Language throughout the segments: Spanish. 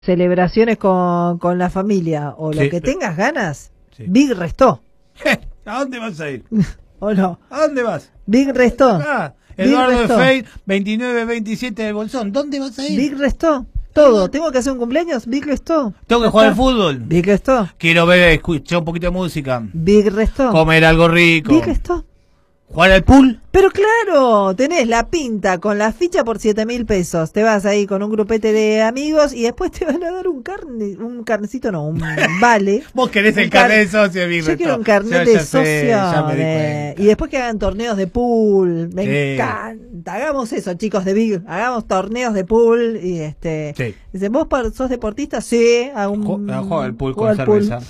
celebraciones con la familia o lo Sí. que tengas ganas, Sí. Big Restó, ¿A dónde vas a ir? ¿o no? ¿A dónde vas? Big Restó, Ah, Big Eduardo de Restó. Fey, 2927 de Bolsón. ¿Dónde vas a ir? Big Restó, todo. ¿Tengo que hacer un cumpleaños? Big Restó. Tengo que Ya jugar al está. fútbol. Big Restó, Quiero ver, escuchar un poquito de música. Big Restó, Comer algo rico. Big Restó. Jugar al pool. Pero claro, tenés la pinta con la ficha por 7.000 pesos. Te vas ahí con un grupete de amigos y después te van a dar un carnecito, no, un vale. Vos querés Un el carnet de socio, Big Yo Restó. quiero un carnet Ya de sé, socio. ya me di cuenta. Y después que hagan torneos de pool. Me Sí. encanta. Hagamos eso, chicos de Big. Hagamos torneos de pool. Y Sí. Dicen, ¿vos sos deportista? Sí. Juego al pool juego con al pool. cerveza.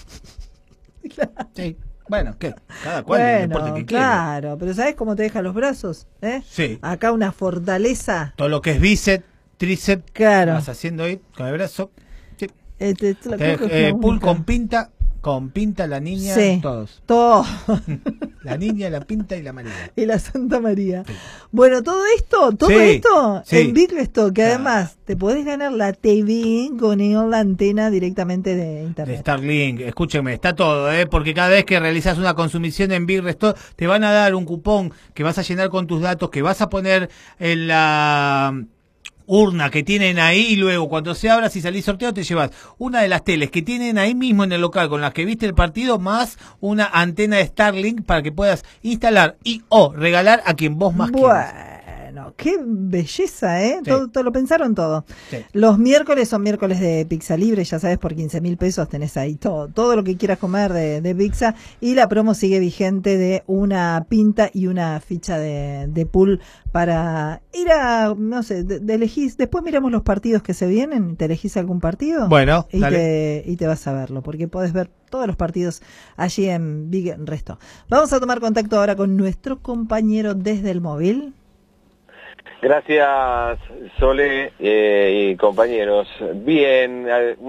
Sí. Bueno, ¿qué? Cada cual el deporte Bueno, que quiere. claro. Pero ¿sabés cómo te dejan los brazos? Sí. Acá una fortaleza. Todo lo que es bíceps, tríceps, Claro. vas haciendo ahí con el brazo. Sí. Creo que es la Pool única. con pinta, la niña, Sí. todos. Todo. La niña, la pinta y la María. Y la Santa María. Sí. Bueno, todo esto Sí, sí. en Big Resto, que Ah. además te podés ganar la TV con la antena directamente de De internet. Starlink, escúcheme, está todo, porque cada vez que realizas una consumición en Big Restore te van a dar un cupón que vas a llenar con tus datos, que vas a poner en la urna que tienen ahí y luego cuando se abra, si salís sorteo, te llevas una de las teles que tienen ahí mismo en el local con las que viste el partido, más una antena de Starlink para que puedas instalar y o regalar a quien vos más quieras. Bueno, qué belleza, ¿eh? Sí. Todo lo pensaron todo. Sí. Los miércoles son miércoles de pizza libre, ya sabes, por 15.000 pesos tenés ahí todo lo que quieras comer de pizza. Y la promo sigue vigente de una pinta y una ficha de pool para ir a, no sé, de elegís. Después miramos los partidos que se vienen, te elegís algún partido. Bueno, y dale. te vas a verlo, porque podés ver todos los partidos allí en Big Resto. Vamos a tomar contacto ahora con nuestro compañero desde el móvil. Gracias, Sole y compañeros. Bien,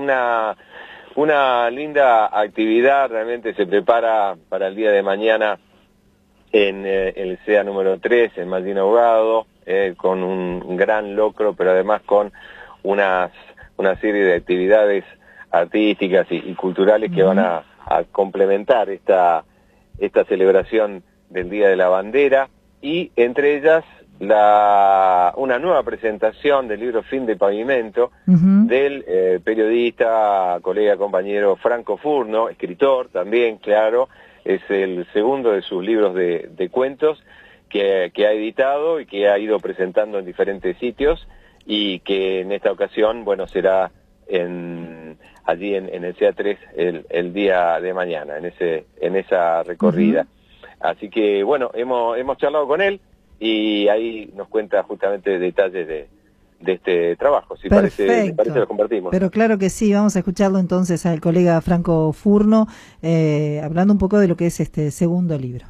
una linda actividad realmente se prepara para el día de mañana en el CEA número 3, en Mallín Ahogado, con un gran locro, pero además con una serie de actividades artísticas y culturales que van a complementar esta celebración del Día de la Bandera, y entre ellas una nueva presentación del libro Fin de Pavimento del periodista, colega, compañero Franco Furno, escritor también, claro. Es el segundo de sus libros de cuentos que ha editado y que ha ido presentando en diferentes sitios, y que en esta ocasión, bueno, será allí en el CA3 el día de mañana, en esa recorrida. Así que, bueno, hemos charlado con él y ahí nos cuenta justamente detalles de este trabajo. Si parece, lo compartimos. Pero claro que sí, vamos a escucharlo entonces al colega Franco Furno, hablando un poco de lo que es este segundo libro.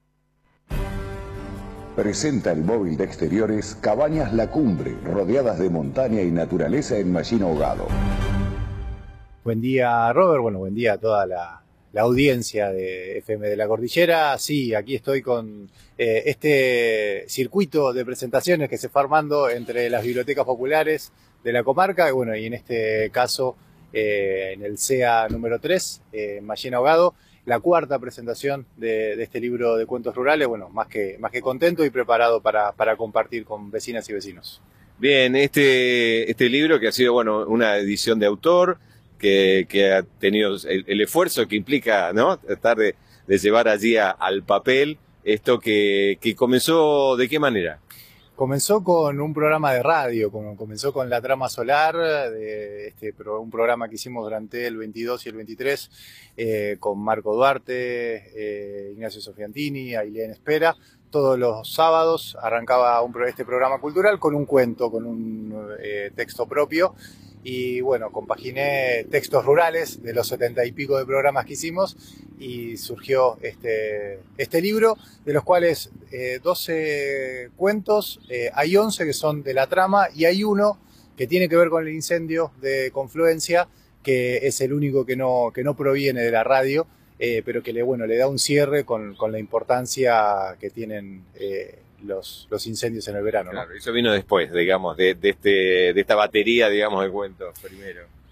Presenta el móvil de exteriores Cabañas La Cumbre, rodeadas de montaña y naturaleza en Mallín Ahogado. Buen día, Robert. Bueno, buen día a toda la audiencia de FM de la Cordillera. Sí, aquí estoy con este circuito de presentaciones que se fue armando entre las bibliotecas populares de la comarca, y bueno, y en este caso en el CEA número 3, en Mallín Ahogado, la cuarta presentación de este libro de cuentos rurales. Bueno, más que contento y preparado para compartir con vecinas y vecinos. Bien, este libro que ha sido, bueno, una edición de autor, que ha tenido el esfuerzo que implica, ¿no?, tratar de llevar allí al papel esto que comenzó. ¿De qué manera? Comenzó con un programa de radio, comenzó con La Trama Solar, un programa que hicimos durante el 22 y el 23 con Marco Duarte, Ignacio Sofiantini, Ailén Espera. Todos los sábados arrancaba este programa cultural con un cuento, con un texto propio. Y bueno, compaginé textos rurales de los 70 y pico de programas que hicimos, y surgió este libro, de los cuales 12 cuentos, hay 11 que son de La Trama, y hay uno que tiene que ver con el incendio de Confluencia, que es el único que no proviene de la radio, pero que le da un cierre con la importancia que tienen los incendios en el verano, ¿no? Claro, eso vino después, digamos, de esta batería, digamos, de cuentos primero.